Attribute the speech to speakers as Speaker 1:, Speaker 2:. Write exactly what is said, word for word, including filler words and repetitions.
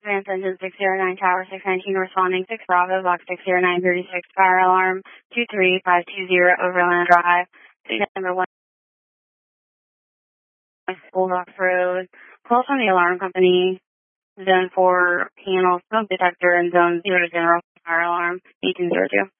Speaker 1: Advance Engine six zero nine, Tower six nineteen, responding six Bravo, Box six zero nine three six, fire alarm two three five two zero, Overland Drive, signal number one, Bulldogs Road. Call from the alarm company, zone four panel smoke detector, and zone zero general fire alarm eighteen zero two.